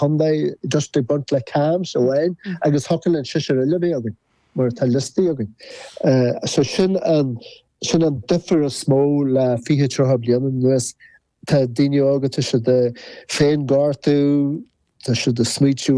chundai just de bunt le cams awain agus hokel an shisher ilbe agin mar talisti agin so sin an differ a small fihe trohablian nues ta dinio agat de féin gartu ta should the smeet